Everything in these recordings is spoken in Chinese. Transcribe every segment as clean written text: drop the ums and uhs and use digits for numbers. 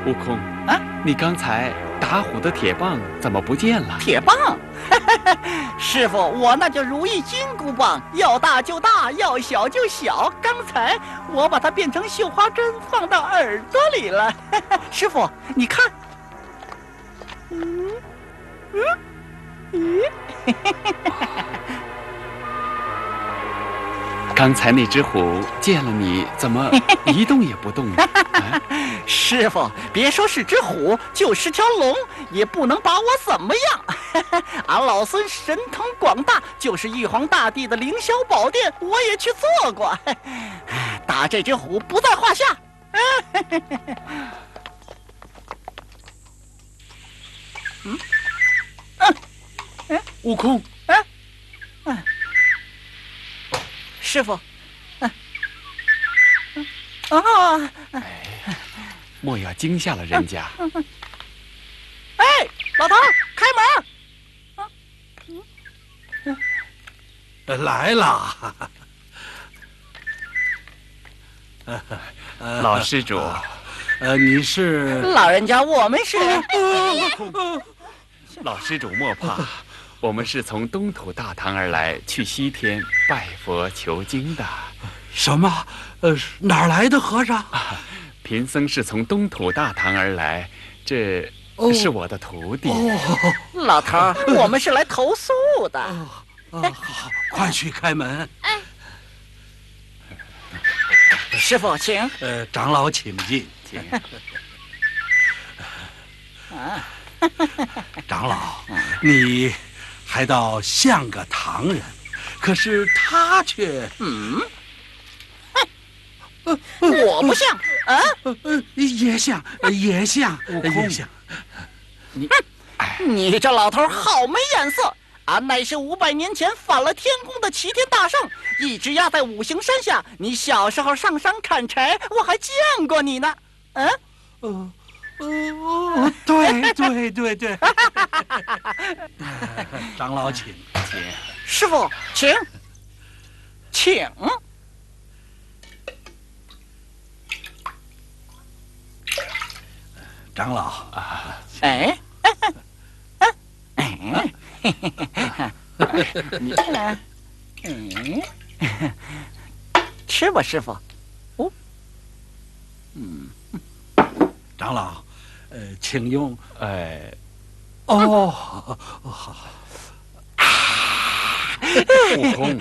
悟空啊， 你刚才打虎的铁棒怎么不见了？ 铁棒，师傅，我那叫如意金箍棒，要大就大，要小就小。刚才我把它变成绣花针，放到耳朵里了。师傅，你看， 刚才那只虎见了你，怎么一动也不动呢？啊， 师傅，别说是只虎，就是条龙，也不能把我怎么样。俺老孙神通广大，就是玉皇大帝的凌霄宝殿，我也去做过。打这只虎不在话下。 悟空， 师傅， 莫要惊吓了人家。 哎，老头儿，开门！ 来了。 老施主， 你是？ 老人家，我们是…… 老施主莫怕，我们是从东土大唐而来，去西天拜佛求经的。 什么？哪儿来的和尚？ 贫僧是从东土大唐而来，这是我的徒弟。 老头儿，我们是来投诉的。 好，快去开门。 师傅，请。 长老请进。 请。 长老，你还倒像个唐人，可是他却…… 我不像啊， 也像，也像，也像。 你这老头好没眼色！俺乃是500年前反了天宫的齐天大圣，一直压在五行山下。你小时候上山砍柴，我还见过你呢。 对。长老请。 师傅，请。 长老哎，吃吧，师傅。 长老，请用。好。 悟空，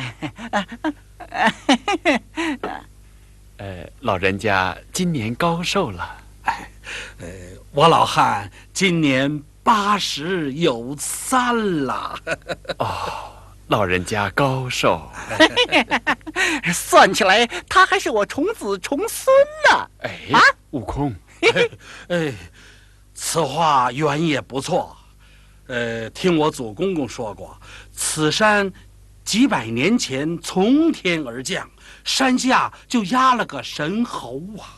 老人家今年高寿了？ 我老汉今年80有3了。 老人家高寿。 算起来，他还是我重子重孙呢。 悟空， 此话原也不错。听我祖公公说过，此山几百年前从天而降，山下就压了个神猴啊。